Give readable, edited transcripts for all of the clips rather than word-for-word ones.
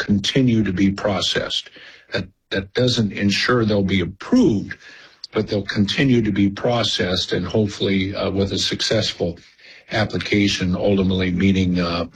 continue to be processed. That doesn't ensure they'll be approved, but they'll continue to be processed, and hopefully with a successful application, ultimately meeting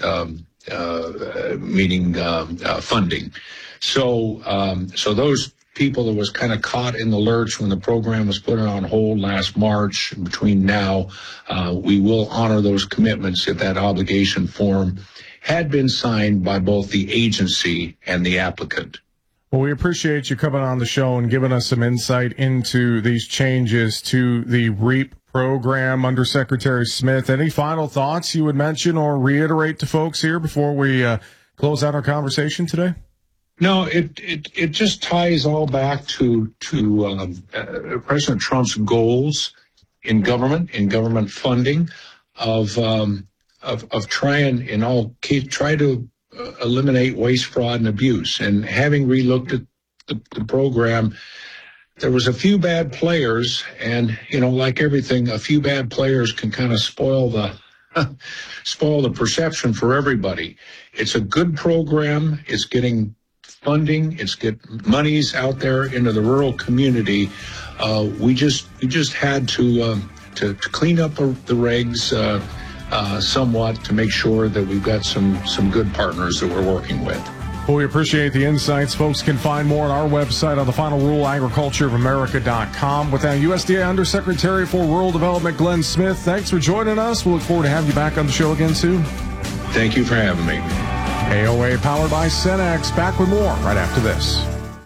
funding. So those people that was kind of caught in the lurch when the program was put on hold last March, between now, we will honor those commitments if that obligation form had been signed by both the agency and the applicant. Well, we appreciate you coming on the show and giving us some insight into these changes to the REAP program. Undersecretary Smith, any final thoughts you would mention or reiterate to folks here before we close out our conversation today? No, it just ties all back to President Trump's goals in government funding of trying try to eliminate waste, fraud, and abuse. And having relooked at the program, there was a few bad players, and like everything, a few bad players can kind of spoil the perception for everybody. It's a good program. It's getting funding. It's get monies out there into the rural community. We just had to clean up the regs somewhat to make sure that we've got some good partners that we're working with. Well, we appreciate the insights. Folks can find more on our website on the final rule, agricultureofamerica.com. With that, USDA Undersecretary for Rural Development, Glenn Smith, thanks for joining us. We'll look forward to having you back on the show again soon. Thank you for having me. AOA powered by Cenex. Back with more right after this.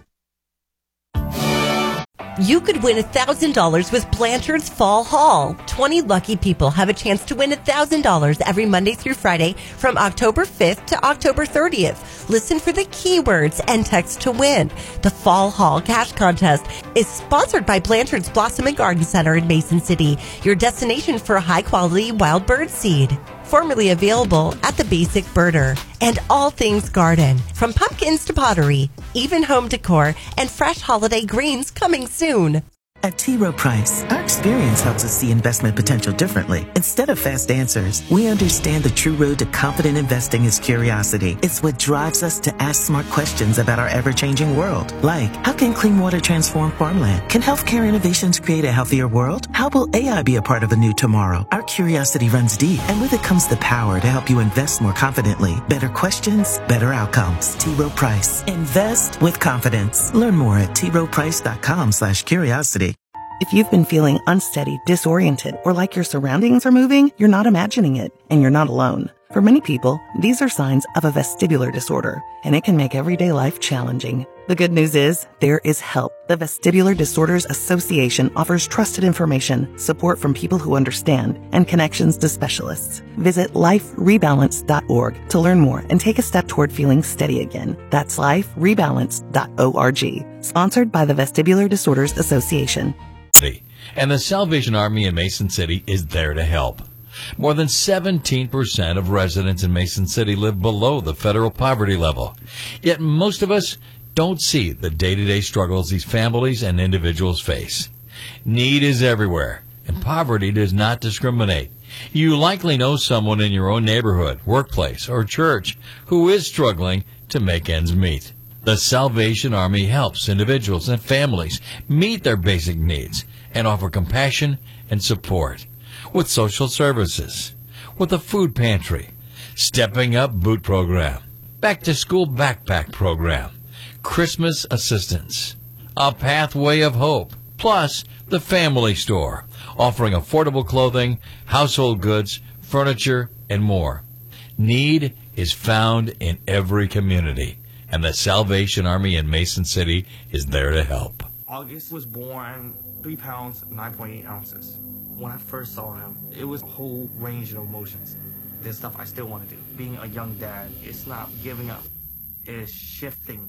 You could win $1,000 with Blanchard's Fall Haul. 20 lucky people have a chance to win $1,000 every Monday through Friday from October 5th to October 30th. Listen for the keywords and text to win. The Fall Haul Cash Contest is sponsored by Blanchard's Blossom and Garden Center in Mason City, your destination for high-quality wild bird seed. Formerly available at the Basic Birder. And all things garden, from pumpkins to pottery, even home decor, and fresh holiday greens coming soon. At T. Rowe Price, our experience helps us see investment potential differently. Instead of fast answers, we understand the true road to confident investing is curiosity. It's what drives us to ask smart questions about our ever-changing world. Like, how can clean water transform farmland? Can healthcare innovations create a healthier world? How will AI be a part of a new tomorrow? Our curiosity runs deep, and with it comes the power to help you invest more confidently. Better questions, better outcomes. T. Rowe Price. Invest with confidence. Learn more at troweprice.com/curiosity. If you've been feeling unsteady, disoriented, or like your surroundings are moving, you're not imagining it, and you're not alone. For many people, these are signs of a vestibular disorder, and it can make everyday life challenging. The good news is, there is help. The Vestibular Disorders Association offers trusted information, support from people who understand, and connections to specialists. Visit liferebalance.org to learn more and take a step toward feeling steady again. That's liferebalance.org. Sponsored by the Vestibular Disorders Association. And the Salvation Army in Mason City is there to help. More than 17% of residents in Mason City live below the federal poverty level. Yet most of us don't see the day-to-day struggles these families and individuals face. Need is everywhere, and poverty does not discriminate. You likely know someone in your own neighborhood, workplace, or church who is struggling to make ends meet. The Salvation Army helps individuals and families meet their basic needs and offer compassion and support with social services, with a food pantry, Stepping Up Boot Program, Back to School Backpack Program, Christmas Assistance, A Pathway of Hope, plus the Family Store, offering affordable clothing, household goods, furniture, and more. Need is found in every community, and the Salvation Army in Mason City is there to help. August was born 3 pounds, 9.8 ounces. When I first saw him, it was a whole range of emotions. There's stuff I still want to do. Being a young dad, it's not giving up. It's shifting.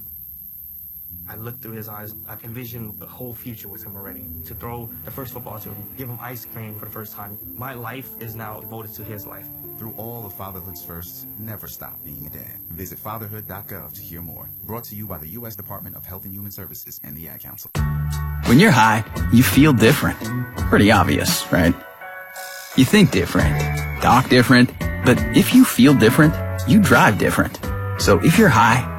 I looked through his eyes. I envisioned the whole future with him already. To throw the first football to him, give him ice cream for the first time. My life is now devoted to his life. Through all of Fatherhood's firsts, never stop being a dad. Visit fatherhood.gov to hear more. Brought to you by the U.S. Department of Health and Human Services and the Ad Council. When you're high, you feel different. Pretty obvious, right? You think different, talk different, but if you feel different, you drive different. So if you're high,